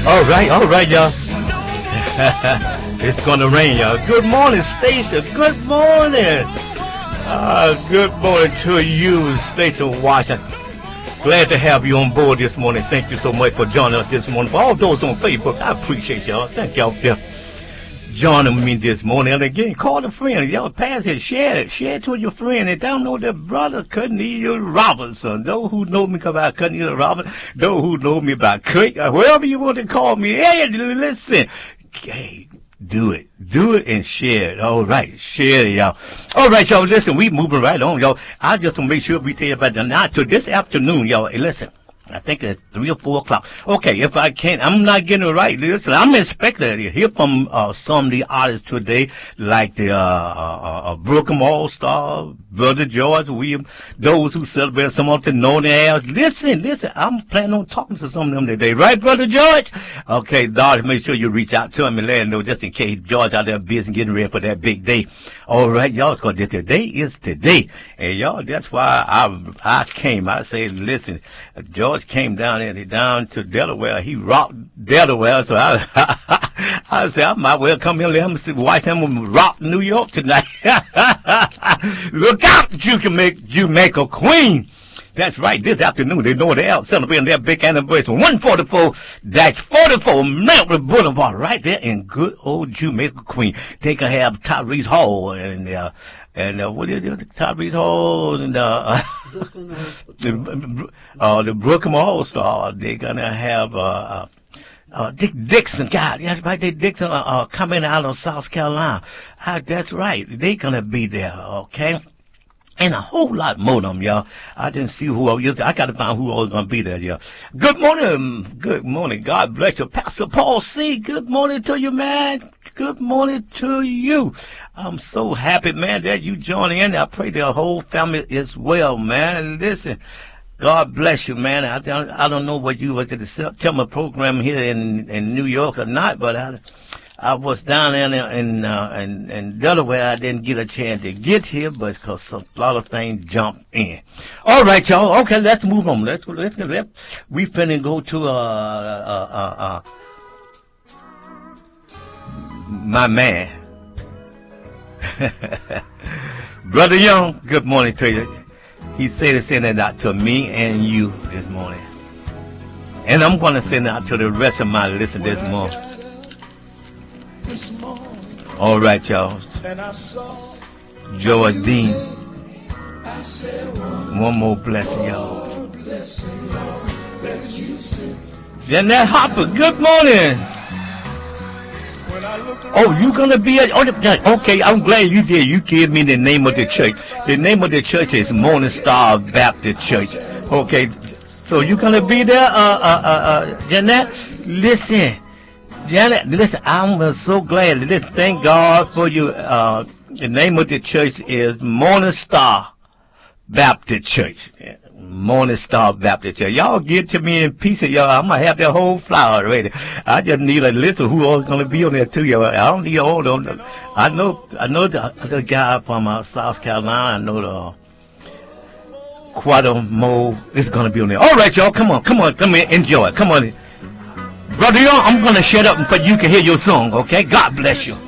All right, y'all. It's gonna rain, y'all. Good morning, Stacia. Good morning. Good morning to you, Stacia Washington. Glad to have you on board this morning. Thank you so much for joining us this morning. For all those on Facebook, I appreciate y'all. Thank y'all for joining me this morning. And again, call a friend. Y'all pass it, share it. Share it to your friend. And download the brother Cornelius Robinson. Those who know me about Cornelius Robinson, those who know me about Craig, whoever you want to call me. Hey, listen. Hey, do it. Do it and share it. All right. Share it, y'all. All right, y'all. Listen, we moving right on, y'all. I just want to make sure we tell you about the night. So this afternoon, y'all, hey, listen. I think it's 3 or 4 o'clock. Okay, if I can't, I'm not getting it right. Listen, I'm expecting to hear from some of the artists today, like the Brooklyn All-Star, Brother George Williams, those who celebrate some of the known as. Listen, I'm planning on talking to some of them today. Right, Brother George? Okay, Dodge, make sure you reach out to him and let him know just in case George out there busy getting ready for that big day. All right, y'all, because today is today. And y'all, that's why I came. I say, listen, George came down to Delaware. He rocked Delaware, so I said I might well come here and let him watch him rock New York tonight. Look out, Jamaica Queen. That's right. This afternoon, they know they're out celebrating their big anniversary. 144-44 Melbourne Boulevard, right there in good old Jamaica Queen. They can have Tyrese Hall and what is it? Tyrese Hall and the Brooklyn All-Star. They're gonna have Dick Dixon. God, that's right. Dick Dixon coming out of South Carolina. That's right. They're gonna be there. Okay. And a whole lot more of them, y'all. I didn't see who else. I got to find who else going to be there, y'all. Good morning. Good morning. God bless you. Pastor Paul C., good morning to you, man. Good morning to you. I'm so happy, man, that you joined in. I pray the whole family is well, man. Listen, God bless you, man. I don't know what you was at the September program here in New York or not, but I was down there in Delaware. I didn't get a chance to get here, but because a lot of things jumped in. All right, y'all. Okay, let's move on. Let's we finna go to my man, Brother Young. Good morning to you. He said to send it out to me and you this morning, and I'm gonna send it out to the rest of my listeners this morning. All right, y'all. George Dean. One more blessing, y'all. Jeanette Hopper, good morning. Oh, you gonna be at? Okay, I'm glad you did. You gave me the name of the church. The name of the church is Morning Star Baptist Church. Okay, so you gonna be there, Jeanette? Listen. Janet, listen, I'm so glad. Listen, thank God for you. The name of the church is Morning Star Baptist Church. Morning Star Baptist Church. Y'all get to me in pieces, y'all. I'm going to have that whole flower ready. I just need a list of who all is going to be on there, too, y'all. I don't need all of them. I know the guy from South Carolina. I know the Quatermo is going to be on there. All right, y'all. Come on. Come in. Enjoy. Come on. Brother Young, I'm going to shut up so you can hear your song, okay? God bless you.